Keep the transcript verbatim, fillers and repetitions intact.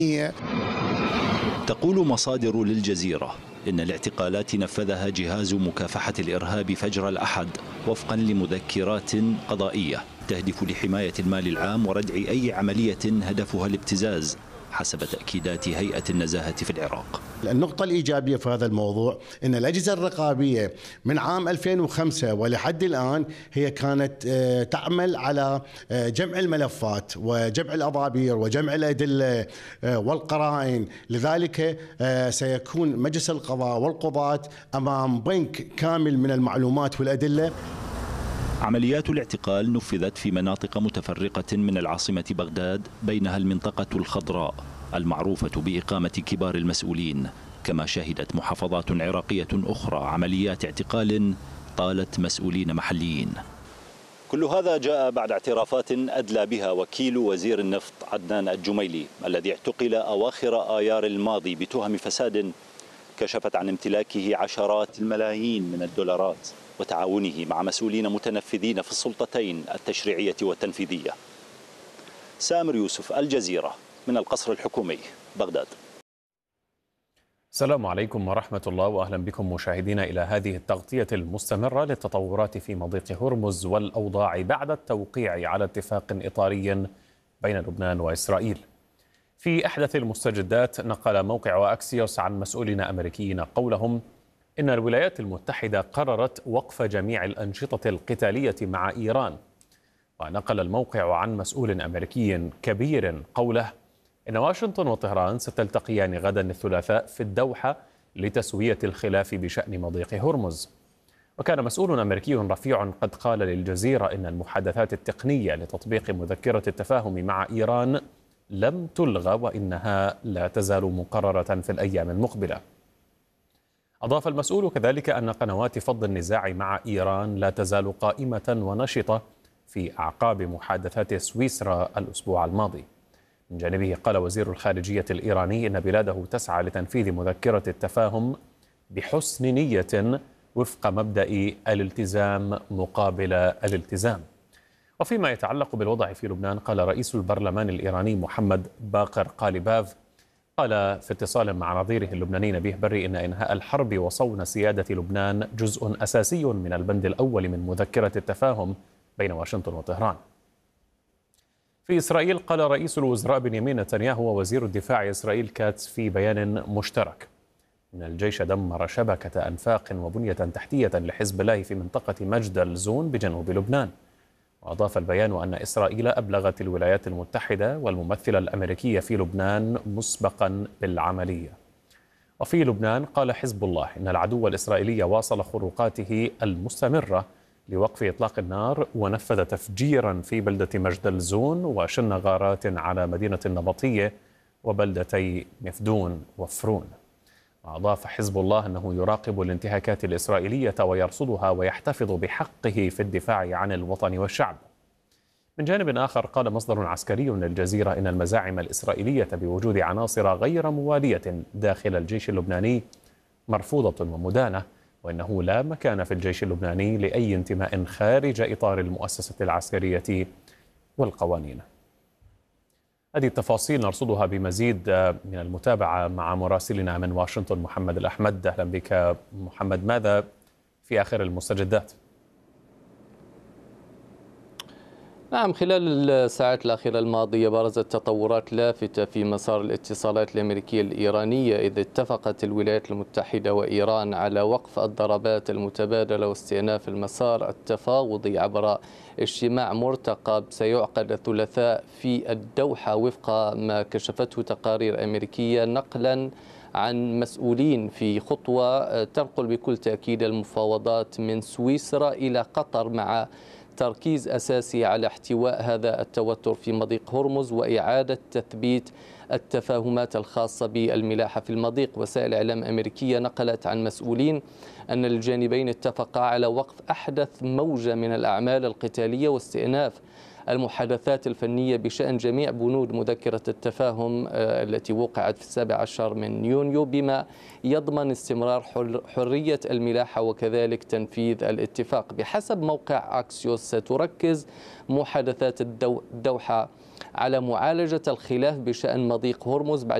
تقول مصادر للجزيرة إن الاعتقالات نفذها جهاز مكافحة الإرهاب فجر الأحد وفقا لمذكرات قضائية تهدف لحماية المال العام وردع أي عملية هدفها الابتزاز حسب تأكيدات هيئة النزاهة في العراق. النقطة الإيجابية في هذا الموضوع أن الأجهزة الرقابية من عام ألفين وخمسة ولحد الآن هي كانت تعمل على جمع الملفات وجمع الأضابير وجمع الأدلة والقرائن، لذلك سيكون مجلس القضاء والقضاة أمام بنك كامل من المعلومات والأدلة. عمليات الاعتقال نفذت في مناطق متفرقة من العاصمة بغداد، بينها المنطقة الخضراء المعروفة بإقامة كبار المسؤولين، كما شهدت محافظات عراقية أخرى عمليات اعتقال طالت مسؤولين محليين. كل هذا جاء بعد اعترافات أدلى بها وكيل وزير النفط عدنان الجميلي الذي اعتقل أواخر آيار الماضي بتهم فساد كشفت عن امتلاكه عشرات الملايين من الدولارات وتعاونه مع مسؤولين متنفذين في السلطتين التشريعية والتنفيذية. سامر يوسف، الجزيرة، من القصر الحكومي، بغداد. السلام عليكم ورحمة الله، وأهلا بكم مشاهدينا إلى هذه التغطية المستمرة للتطورات في مضيق هرمز والأوضاع بعد التوقيع على اتفاق إطاري بين لبنان وإسرائيل. في أحدث المستجدات نقل موقع أكسيوس عن مسؤولين أمريكيين قولهم إن الولايات المتحدة قررت وقف جميع الأنشطة القتالية مع إيران. ونقل الموقع عن مسؤول أمريكي كبير قوله إن واشنطن وطهران ستلتقيان غدا الثلاثاء في الدوحة لتسوية الخلاف بشأن مضيق هرمز. وكان مسؤول أمريكي رفيع قد قال للجزيرة إن المحادثات التقنية لتطبيق مذكرة التفاهم مع إيران لم تلغى وإنها لا تزال مقررة في الأيام المقبلة. أضاف المسؤول كذلك أن قنوات فض النزاع مع إيران لا تزال قائمة ونشطة في أعقاب محادثات سويسرا الأسبوع الماضي. من جانبه قال وزير الخارجية الإيراني إن بلاده تسعى لتنفيذ مذكرة التفاهم بحسن نية وفق مبدأ الالتزام مقابل الالتزام. وفيما يتعلق بالوضع في لبنان قال رئيس البرلمان الإيراني محمد باقر قالباف قال في اتصال مع نظيره اللبناني نبيه بري إن إنهاء الحرب وصون سيادة لبنان جزء أساسي من البند الأول من مذكرة التفاهم بين واشنطن وطهران. في إسرائيل قال رئيس الوزراء بنيامين نتنياهو ووزير الدفاع إسرائيل كاتس في بيان مشترك إن الجيش دمر شبكة أنفاق وبنية تحتية لحزب الله في منطقة مجد الزون بجنوب لبنان. وأضاف البيان أن إسرائيل أبلغت الولايات المتحدة والممثل الأمريكي في لبنان مسبقا بالعملية. وفي لبنان قال حزب الله إن العدو الإسرائيلي واصل خروقاته المستمرة لوقف إطلاق النار ونفذ تفجيرا في بلدة مجد الزون وشن غارات على مدينة النبطية وبلدتي مفدون وفرون. وأضاف حزب الله أنه يراقب الانتهاكات الإسرائيلية ويرصدها ويحتفظ بحقه في الدفاع عن الوطن والشعب. من جانب آخر قال مصدر عسكري للجزيرة إن المزاعم الإسرائيلية بوجود عناصر غير موالية داخل الجيش اللبناني مرفوضة ومدانة، وإنه لا مكان في الجيش اللبناني لأي انتماء خارج إطار المؤسسة العسكرية والقوانين. هذه التفاصيل نرصدها بمزيد من المتابعة مع مراسلنا من واشنطن محمد الأحمد. أهلا بك محمد، ماذا في آخر المستجدات؟ نعم، خلال الساعات الأخيرة الماضية برزت تطورات لافتة في مسار الاتصالات الأمريكية الإيرانية، إذ اتفقت الولايات المتحدة وإيران على وقف الضربات المتبادلة واستئناف المسار التفاوضي عبر اجتماع مرتقب سيعقد الثلاثاء في الدوحة وفق ما كشفته تقارير أمريكية نقلا عن مسؤولين، في خطوة تنقل بكل تأكيد المفاوضات من سويسرا إلى قطر، مع تركيز أساسي على احتواء هذا التوتر في مضيق هرمز وإعادة تثبيت التفاهمات الخاصة بالملاحة في المضيق. وسائل إعلام أمريكية نقلت عن مسؤولين أن الجانبين اتفقا على وقف أحدث موجة من الأعمال القتالية واستئناف المحادثات الفنية بشأن جميع بنود مذكرة التفاهم التي وقعت في السابع عشر من يونيو، بما يضمن استمرار حرية الملاحة وكذلك تنفيذ الاتفاق. بحسب موقع أكسيوس ستركز محادثات الدوحة على معالجة الخلاف بشأن مضيق هرمز بعد